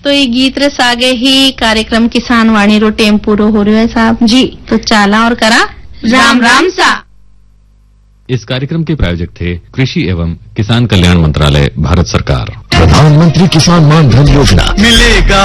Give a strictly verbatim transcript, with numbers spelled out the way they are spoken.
तो ये गीत रे सागे ही कार्यक्रम किसान वाणी रो टेम पूरो हो रहा है साहब जी। तो चाला और करा राम राम सा। इस कार्यक्रम के प्रायोजक थे कृषि एवं किसान कल्याण मंत्रालय, भारत सरकार। प्रधानमंत्री किसान मान धन योजना मिलेगा